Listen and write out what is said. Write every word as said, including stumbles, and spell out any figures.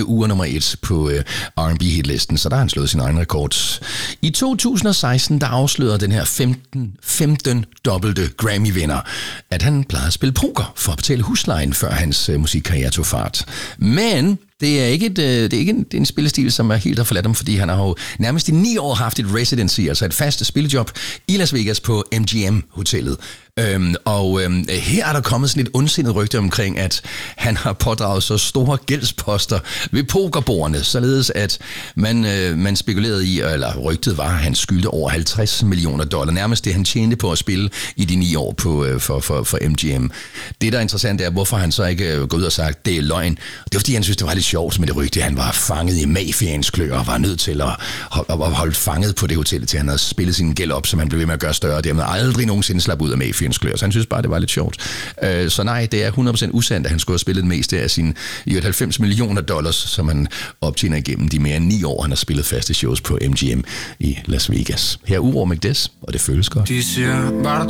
otte uger nummer et på øh, R and B-hitlisten, så der har han slået sin egen rekord. I to tusind og seksten, der afslørede den her femten, femten dobbelte Grammy-vinder, at han plejede at spille poker for at betale huslejen, før hans øh, musikkarriere tog fart. Men det er ikke, et, det er ikke en, det er en spillestil, som er helt har forladt ham, fordi han har jo nærmest i ni år haft et residency, altså et fast spillejob i Las Vegas på M G M-hotellet. Øhm, og øhm, her er der kommet sådan et ondsindet rygte omkring, at han har pådraget så store gældsposter ved pokerbordene, således at man, øh, man spekulerede i, eller rygtet var, at han skyldte over halvtreds millioner dollar, nærmest det han tjente på at spille i de ni år på, øh, for, for, for M G M. Det, der er interessant, er, hvorfor han så ikke øh, går ud og sagt, det er løgn. Det var fordi, han synes, det var lidt sjovt med det rygte. Han var fanget i mafiaens kløer og var nødt til at holde fanget på det hotel, til han havde spillet sin gæld op, som han blev ved med at gøre større. Det havde aldrig nogensinde slappet ud af mafiaens kløer, så han synes bare, det var lidt sjovt. Øh, så nej, det er hundrede procent usandt, at han skulle have spillet det meste af sine halvfems millioner dollars, som han optjener igennem de mere end ni år, han har spillet faste shows på M G M i Las Vegas. Her er Uro McDess, og det føles godt. De siger bare